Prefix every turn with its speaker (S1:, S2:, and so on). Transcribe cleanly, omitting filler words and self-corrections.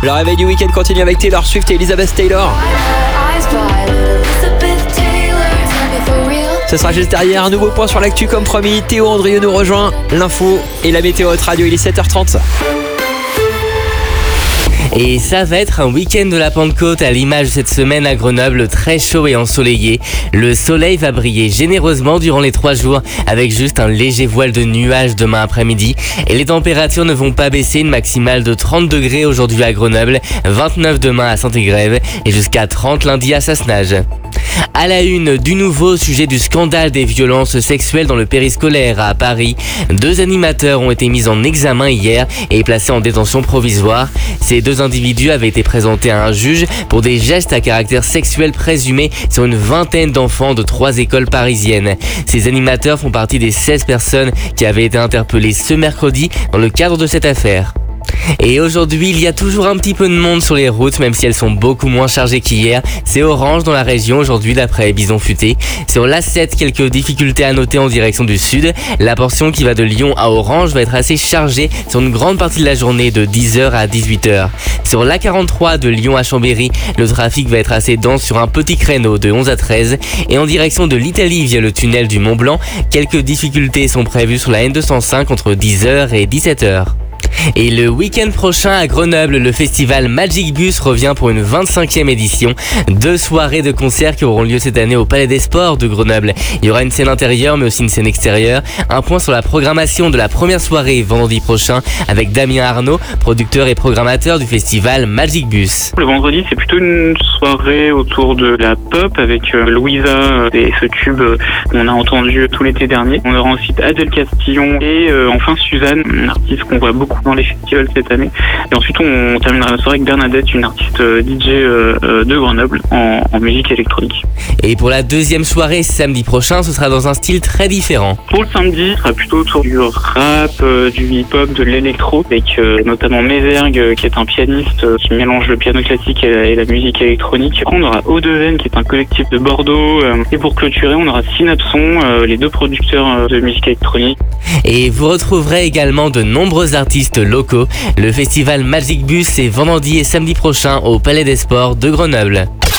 S1: Le réveil du week-end continue avec Taylor Swift et Elizabeth Taylor. Ce sera juste derrière, un nouveau point sur l'actu comme promis. Théo Andrieux nous rejoint, l'info et la météo Hot Radio, il est 7h30.
S2: Et ça va être un week-end de la Pentecôte à l'image de cette semaine à Grenoble, très chaud et ensoleillé. Le soleil va briller généreusement durant les 3 jours avec juste un léger voile de nuages demain après-midi. Et les températures ne vont pas baisser, une maximale de 30 degrés aujourd'hui à Grenoble, 29 demain à Saint-Égrève et jusqu'à 30 lundi à Sassenage. À la une, du nouveau sujet du scandale des violences sexuelles dans le périscolaire à Paris. 2 animateurs ont été mis en examen hier et placés en détention provisoire. Ces 2 individus avaient été présentés à un juge pour des gestes à caractère sexuel présumés sur une vingtaine d'enfants de 3 écoles parisiennes. Ces animateurs font partie des 16 personnes qui avaient été interpellées ce mercredi dans le cadre de cette affaire. Et aujourd'hui, il y a toujours un petit peu de monde sur les routes, même si elles sont beaucoup moins chargées qu'hier. C'est orange dans la région aujourd'hui d'après Bison Futé. Sur l'A7, quelques difficultés à noter en direction du sud. La portion qui va de Lyon à Orange va être assez chargée sur une grande partie de la journée de 10h à 18h. Sur l'A43 de Lyon à Chambéry, le trafic va être assez dense sur un petit créneau de 11 à 13. Et en direction de l'Italie via le tunnel du Mont Blanc, quelques difficultés sont prévues sur la N205 entre 10h et 17h. Et le week-end prochain à Grenoble, le festival Magic Bus revient pour une 25e édition. 2 soirées de concerts qui auront lieu cette année au Palais des Sports de Grenoble. Il y aura une scène intérieure mais aussi une scène extérieure. Un point sur la programmation de la première soirée vendredi prochain avec Damien Arnaud, producteur et programmateur du festival Magic Bus.
S3: Le vendredi, c'est plutôt une soirée autour de la pop avec Louisa et ce tube qu'on a entendu tout l'été dernier. On aura ensuite Adèle Castillon et enfin Suzanne, une artiste qu'on voit beaucoup dans les festivals cette année. Et ensuite, on terminera la soirée avec Bernadette, une artiste DJ de Grenoble en musique électronique.
S2: Et pour la 2e soirée samedi prochain, ce sera dans un style très différent.
S3: Pour le samedi, ce sera plutôt autour du rap, du hip-hop, de l'électro, avec notamment Mézergue, qui est un pianiste qui mélange le piano classique et la musique électronique. On aura Audeven, qui est un collectif de Bordeaux. Et pour clôturer, on aura Synapson, les 2 producteurs de musique électronique.
S2: Et vous retrouverez également de nombreux artistes locaux. Le festival Magic Bus c'est vendredi et samedi prochain au Palais des Sports de Grenoble.